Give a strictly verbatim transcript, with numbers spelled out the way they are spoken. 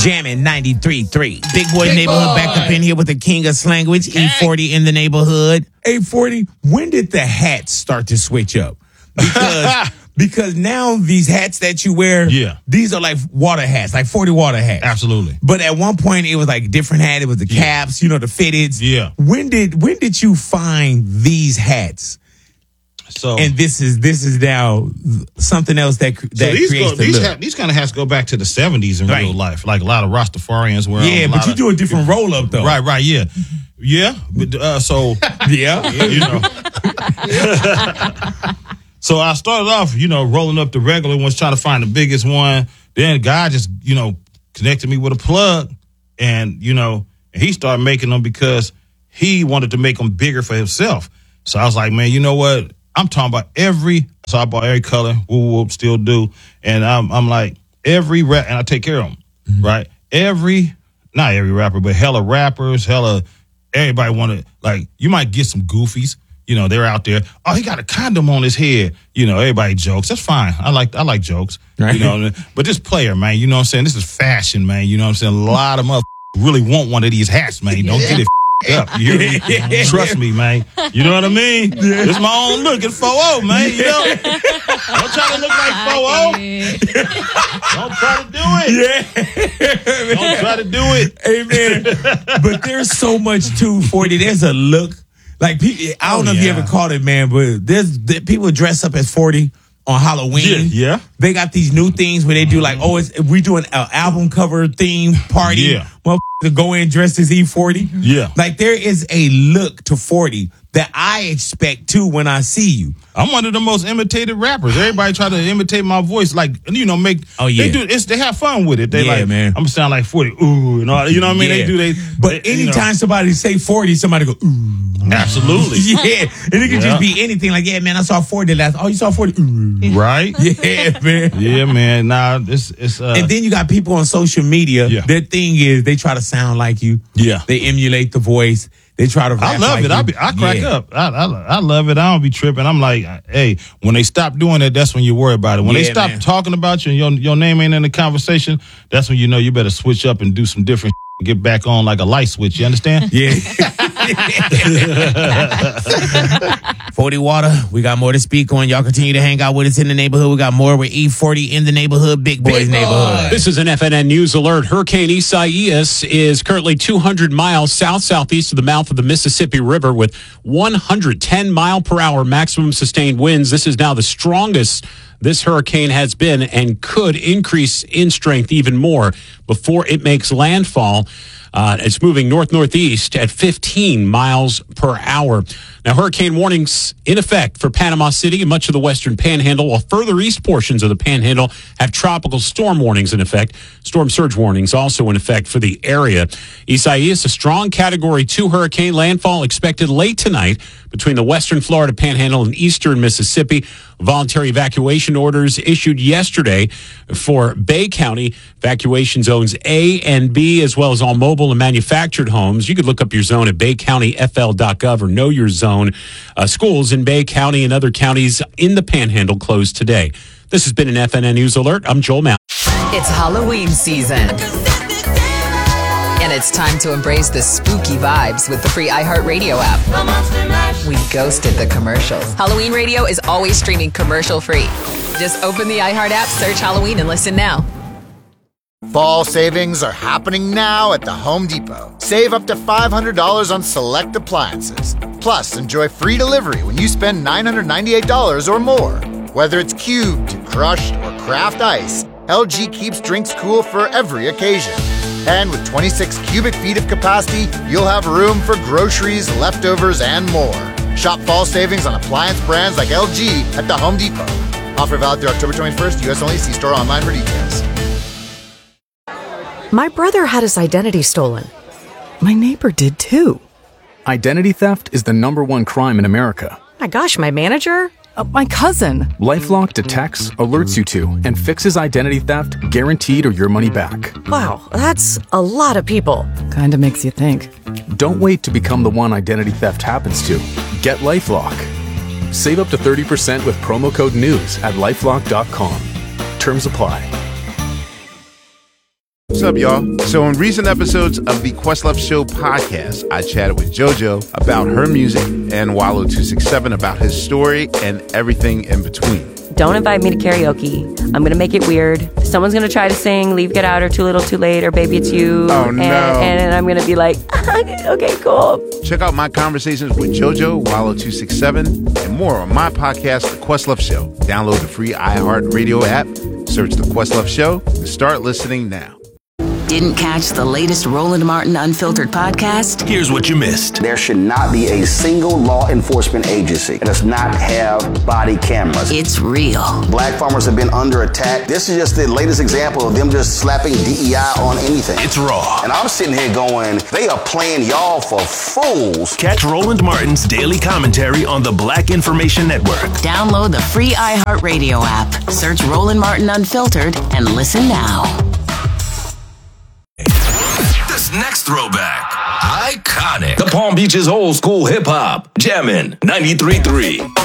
Jamming ninety-three point three. Big Boy Big Neighborhood Boy. back up in here with the king of slanguage. E forty in the neighborhood. A forty, when did the hats start to switch up? Because because now these hats that you wear, yeah. these are like water hats, like forty water hats. Absolutely. But at one point it was like different hat. It was the Yeah. caps, you know, the fitteds. Yeah. When did when did you find these hats? So and this is this is now something else that that so these creates go, the these, look. ha- these kind of hats go back to the seventies in Right. real life, like a lot of Rastafarians wear. Yeah, them, a but lot you of- do a different roll up though. Right, right, yeah, yeah. But uh, so yeah, you know. So I started off, you know, rolling up the regular ones, trying to find the biggest one. Then God just, you know, connected me with a plug, and you know, and he started making them because he wanted to make them bigger for himself. So I was like, man, you know what? I'm talking about every. So I bought every color, whoop whoop, still do, and I'm I'm like every rap, and I take care of them, mm-hmm. right? Every, not every rapper, but hella rappers, hella everybody wanted, like, you might get some goofies. You know, they're out there. Oh, he got a condom on his head. You know, everybody jokes. That's fine. I like I like jokes. Right. You know, but this player, man, you know what I'm saying? This is fashion, man. You know what I'm saying? A lot of motherfuckers really want one of these hats, man. Don't get it up. You hear me? Trust me, man. You know what I mean? It's my own look. It's four oh, man. You know? Don't try to look like four oh. Don't try to do it. Yeah. Don't try to do it. Amen. But there's so much to forty. There's a look. Like, I don't oh, know if yeah. you ever caught it, man, but there's there, people dress up as forty on Halloween. Yeah, yeah. They got these new things where they do like, oh, it's, we doing an album cover theme party. Yeah. Motherfuckers go in dressed as E forty. Yeah. Like, there is a look to forty that I expect too when I see you. I'm one of the most imitated rappers. Everybody try to imitate my voice, like, you know, make. Oh yeah, they do. It's they have fun with it. They yeah, like, man. I'm sound like forty. Ooh, and all. You know what I mean? Yeah. They do. They. But they, anytime you know. somebody say forty, somebody go ooh. Absolutely. Yeah, and it could Yeah. just be anything. Like, yeah, man, I saw forty last. Oh, you saw forty? Ooh. Right? Yeah, man. Yeah, man. Nah, it's it's. Uh, And then you got people on social media. Yeah. Their thing is they try to sound like you. Yeah. They emulate the voice. They try to rap I love like it. I you. be, I crack Yeah. up. I, I I love it. I don't be tripping. I'm like, hey, when they stop doing that, that's when you worry about it. When they Yeah, stop man. talking about you and your your name ain't in the conversation, that's when you know you better switch up and do some different. Get back on like a light switch. You understand? Yeah. forty Water, we got more to speak on. Y'all continue to hang out with us in the neighborhood. We got more with E forty in the neighborhood, Big Boys Big neighborhood. This is an F N N News alert. Hurricane Isaias is currently two hundred miles south-southeast of the mouth of the Mississippi River with one hundred ten mile per hour maximum sustained winds. This is now the strongest this hurricane has been and could increase in strength even more before it makes landfall. Uh, it's moving north-northeast at fifteen miles per hour. Now, hurricane warnings in effect for Panama City and much of the western panhandle, while further east portions of the panhandle have tropical storm warnings in effect. Storm surge warnings also in effect for the area. Isaias, a strong Category two hurricane, landfall expected late tonight between the western Florida panhandle and eastern Mississippi. Voluntary evacuation orders issued yesterday for Bay County, evacuation zones A and B, as well as all mobile and manufactured homes. You could look up your zone at bay county f l dot gov or know your zone. Uh, schools in Bay County and other counties in the Panhandle closed today. This has been an F N N News Alert. I'm Joel Mount. It's Halloween season. And it's time to embrace the spooky vibes with the free iHeartRadio app. We ghosted the commercials. Halloween Radio is always streaming commercial free. Just open the iHeart app, search Halloween, and listen now. Fall savings are happening now at the Home Depot. Save up to five hundred dollars on select appliances. Plus, enjoy free delivery when you spend nine hundred ninety-eight dollars or more. Whether it's cubed, crushed, or craft ice, L G keeps drinks cool for every occasion. And with twenty-six cubic feet of capacity, you'll have room for groceries, leftovers, and more. Shop fall savings on appliance brands like L G at the Home Depot. Offer valid through October twenty-first, U S only. See store online for details. My brother had his identity stolen. My neighbor did too. Identity theft is the number one crime in America. My gosh, my manager? Uh, my cousin. LifeLock detects, alerts you to, and fixes identity theft guaranteed or your money back. Wow, that's a lot of people. Kinda makes you think. Don't wait to become the one identity theft happens to. Get LifeLock. Save up to thirty percent with promo code NEWS at lifelock dot com. Terms apply. What's up, y'all? So in recent episodes of the Questlove Show podcast, I chatted with JoJo about her music and Wallow two six seven about his story and everything in between. Don't invite me to karaoke. I'm going to make it weird. Someone's going to try to sing Leave, Get Out, or Too Little, Too Late, or Baby It's You. Oh, no. And, and I'm going to be like, okay, cool. Check out my conversations with JoJo, Wallow two six seven, and more on my podcast, The Questlove Show. Download the free iHeartRadio app, search The Questlove Show, and start listening now. Didn't catch the latest Roland Martin Unfiltered podcast? Here's what you missed. There should not be a single law enforcement agency that does not have body cameras. It's real. Black farmers have been under attack. This is just the latest example of them just slapping D E I on anything. It's raw. And I'm sitting here going, they are playing y'all for fools. Catch Roland Martin's daily commentary on the Black Information Network. Download the free iHeartRadio app. Search Roland Martin Unfiltered and listen now. This next throwback, iconic. The Palm Beaches old school hip hop, Jammin' ninety-three point three.